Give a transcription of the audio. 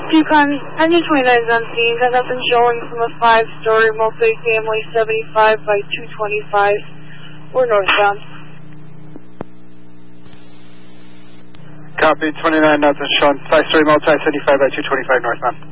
Yukon, engine 29 is on scene. Got nothing showing from a 5-story multi-family 75 by 225. We're northbound. Copy, 29, nothing showing. 5-story multi 75 by 225 northbound.